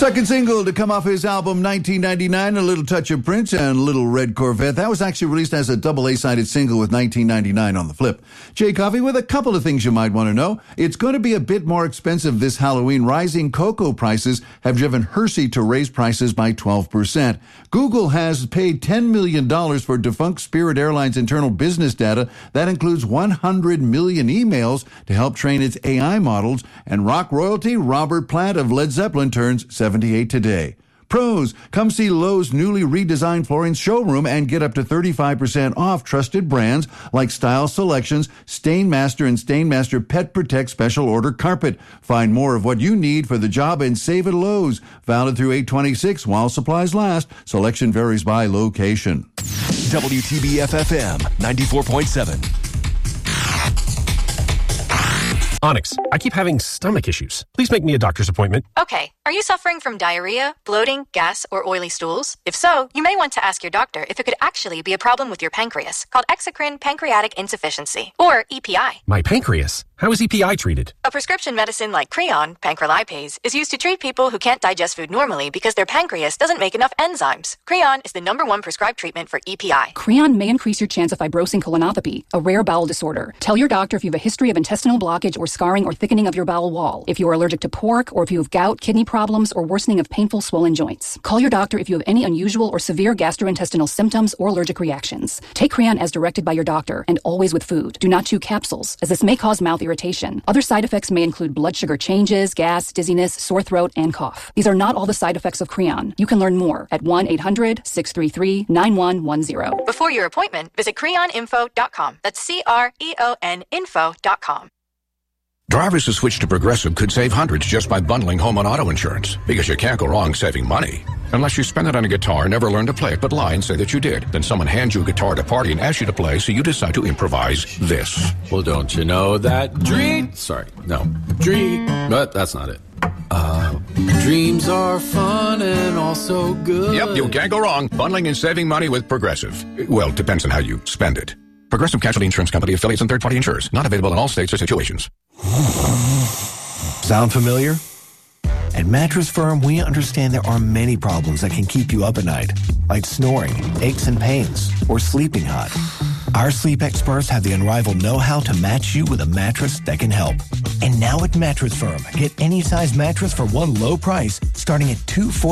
Second single to come off his album 1999, A Little Touch of Prince and Little Red Corvette. That was actually released as a double A-sided single with 1999 on the flip. Jay Coffey with a couple of things you might want to know. It's going to be a bit more expensive this Halloween. Rising cocoa prices have driven Hershey to raise prices by 12%. Google has paid $10 million for defunct Spirit Airlines internal business data. That includes 100 million emails to help train its AI models. And rock royalty Robert Plant of Led Zeppelin turns 78 today. Pros, come see Lowe's newly redesigned flooring showroom and get up to 35% off trusted brands like Style Selections, Stainmaster, and Stainmaster Pet Protect Special Order Carpet. Find more of what you need for the job and save at Lowe's. Valid through 8/26 while supplies last. Selection varies by location. WTBF-FM 94.7. Onyx, I keep having stomach issues. Please make me a doctor's appointment. Okay. Are you suffering from diarrhea, bloating, gas, or oily stools? If so, you may want to ask your doctor if it could actually be a problem with your pancreas, called exocrine pancreatic insufficiency, or EPI. My pancreas? How is EPI treated? A prescription medicine like Creon, pancrelipase, is used to treat people who can't digest food normally because their pancreas doesn't make enough enzymes. Creon is the #1 prescribed treatment for EPI. Creon may increase your chance of fibrosing colonopathy, a rare bowel disorder. Tell your doctor if you have a history of intestinal blockage or scarring or thickening of your bowel wall, if you are allergic to pork, or if you have gout, kidney problems, or worsening of painful swollen joints. Call your doctor if you have any unusual or severe gastrointestinal symptoms or allergic reactions. Take Creon as directed by your doctor and always with food. Do not chew capsules, as this may cause mouth irritation. Other side effects may include blood sugar changes, gas, dizziness, sore throat, and cough. These are not all the side effects of Creon. You can learn more at 1-800-633-9110. Before your appointment, visit creoninfo.com. That's CREON info.com. Drivers who switch to Progressive could save hundreds just by bundling home and auto insurance, because you can't go wrong saving money. Unless you spend it on a guitar, never learn to play it, but lie and say that you did. Then someone hands you a guitar at a party and asks you to play, so you decide to improvise this. Well, don't you know that but that's not it. Dreams are fun and also good. Yep, you can't go wrong bundling and saving money with Progressive. Well, depends on how you spend it. Progressive Casualty Insurance Company, affiliates, and third-party insurers. Not available in all states or situations. Sound familiar? At Mattress Firm, we understand there are many problems that can keep you up at night, like snoring, aches and pains, or sleeping hot. Our sleep experts have the unrivaled know-how to match you with a mattress that can help. And now at Mattress Firm, get any size mattress for one low price, starting at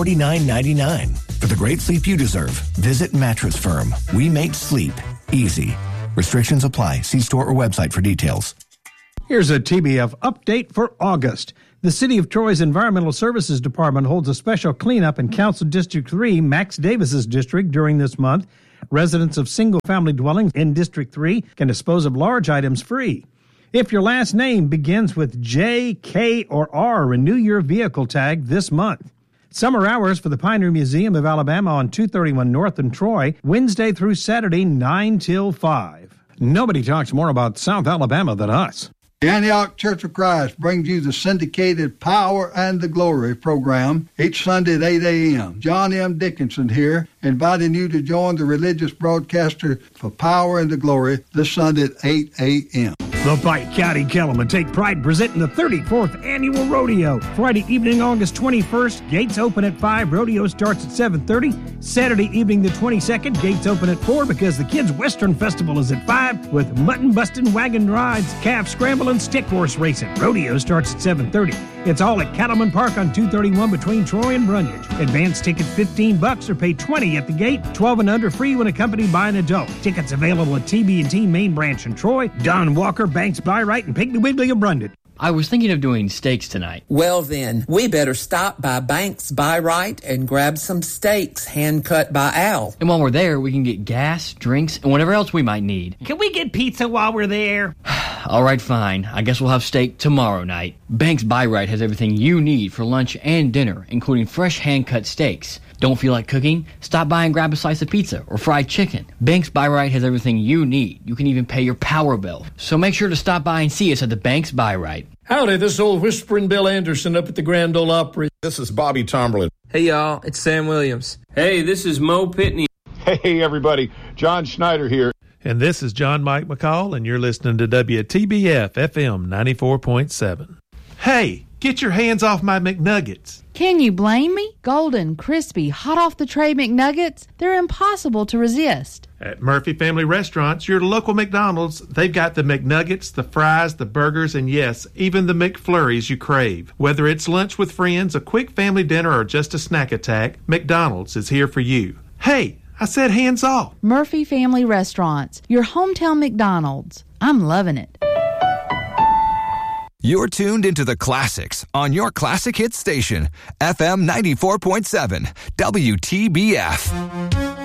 $249.99. For the great sleep you deserve, visit Mattress Firm. We make sleep easy. Restrictions apply. See store or website for details. Here's a TBF update for August. The City of Troy's Environmental Services Department holds a special cleanup in Council District 3, Max Davis's district, during this month. Residents of single-family dwellings in District 3 can dispose of large items free. If your last name begins with J, K, or R, renew your vehicle tag this month. Summer hours for the Pioneer Museum of Alabama on 231 North in Troy, Wednesday through Saturday, 9 till 5. Nobody talks more about South Alabama than us. The Antioch Church of Christ brings you the syndicated Power and the Glory program each Sunday at 8 a.m. John M. Dickinson here, inviting you to join the religious broadcaster for Power and the Glory this Sunday at 8 a.m. The Pike County Cattlemen take pride in presenting the 34th Annual Rodeo. Friday evening, August 21st, gates open at 5, rodeo starts at 7:30. Saturday evening, the 22nd, gates open at 4 because the Kids Western Festival is at 5 with mutton busting, wagon rides, calf scramble, and stick horse racing. Rodeo starts at 7:30. It's all at Cattleman Park on 231 between Troy and Brundage. Advance tickets $15 or pay $20 at the gate. 12 and under free when accompanied by an adult. Tickets available at TB&T Main Branch in Troy, Don Walker, Banks Byright, and Piggly Wiggly of Brundage. I was thinking of doing steaks tonight. Well then, we better stop by Banks Byright and grab some steaks hand cut by Al. And while we're there, we can get gas, drinks, and whatever else we might need. Can we get pizza while we're there? All right, fine. I guess we'll have steak tomorrow night. Banks Byright has everything you need for lunch and dinner, including fresh hand-cut steaks. Don't feel like cooking? Stop by and grab a slice of pizza or fried chicken. Banks Byright has everything you need. You can even pay your power bill. So make sure to stop by and see us at the Banks Byright. Howdy, this is old Whispering Bill Anderson up at the Grand Ole Opry. This is Bobby Tomberlin. Hey, y'all, it's Sam Williams. Hey, this is Mo Pitney. Hey, everybody, John Schneider here. And this is John Mike McCall, and you're listening to WTBF FM 94.7. Hey, get your hands off my McNuggets. Can you blame me? Golden, crispy, hot off the tray McNuggets, they're impossible to resist. At Murphy Family Restaurants, your local McDonald's, they've got the McNuggets, the fries, the burgers, and yes, even the McFlurries you crave. Whether it's lunch with friends, a quick family dinner, or just a snack attack, McDonald's is here for you. Hey, I said hands off. Murphy Family Restaurants, your hometown McDonald's. I'm loving it. You're tuned into the classics on your classic hit station, FM 94.7, WTBF.